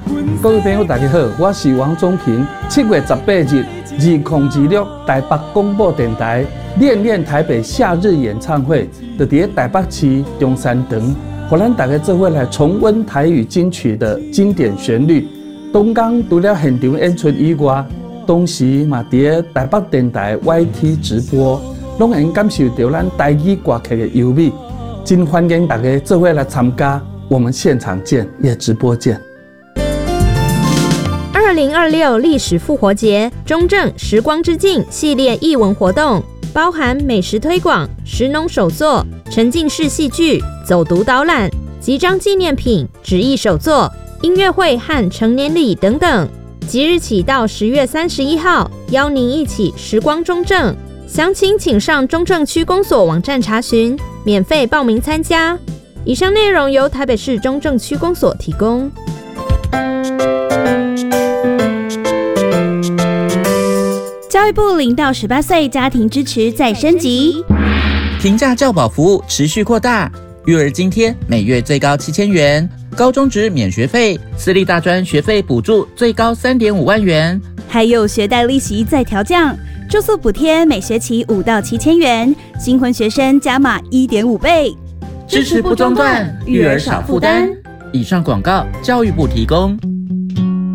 各位朋友，大家好，我是王宗平。7月18日，2026台北广播电台恋恋台北夏日演唱会，就在台北市中山堂，让咱大家做伙来重温台语金曲的经典旋律。东港除了现场演出以外，同时嘛在台北电台 YT 直播，拢能感受到咱台语歌曲的优美。真欢迎大家做伙来参加，我们现场见，也直播见。 2026历史复活节中正时光之境系列艺文活动，包含美食推广、食农手作、沉浸式戏剧、走读导览、集章纪念品、纸艺手作、音乐会和成年礼等等。即日起到10月31号，邀您一起时光中正。详情请上中正区公所网站查询，免费报名参加。以上内容由台北市中正区公所提供。 教育部0到18岁家庭支持再升级， 平价教保服务持续扩大，育儿津贴每月最高7000元，高中职免学费，私立大专学费补助最高3.5万元， 还有学贷利息再调降，住宿补贴每学期5到7000元，新婚学生加码1.5倍， 支持不中断，育儿少负担。以上广告，教育部提供。